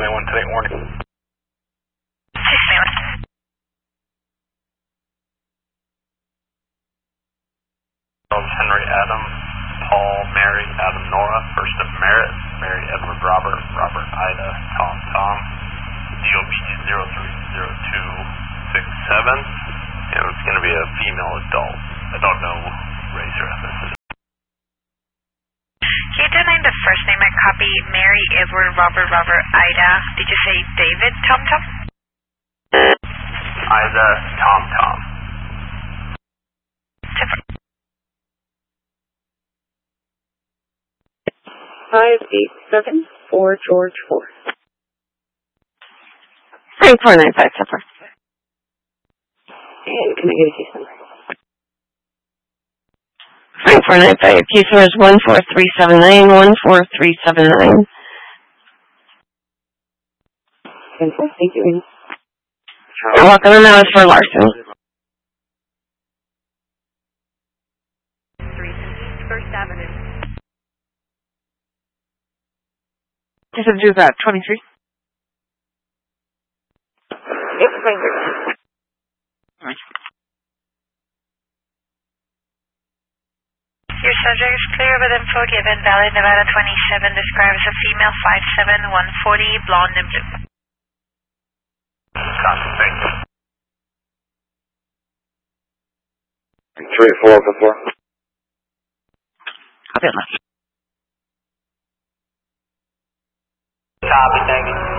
1 today morning. Henry Adam, Paul, Mary, Adam, Nora, first of Merritt, Mary, Edward, Robert, Robert, Ida, Tom, Tom, DOB 030267, and it's going to be a female adult. I don't know race or ethnicity. Can you deny the first name I copied? Mary, Edward, Robert, Robert, Ida. Did you say David, Tom, Tom? Ida, Tom, Tom. 5874 George 4. 495 Sepper. And can I get a case number? 495. Case number is 14379, 14379. Thank you. You're welcome, and that was for Larson. First Avenue. This is due at 23. Yep, 23. Right. Your subject is clear with info given. Valid Nevada 27 describes a female 5'7", 140, blonde and blue. Copy, thank you. 3-4 before. Copy it left. Copy, thank you.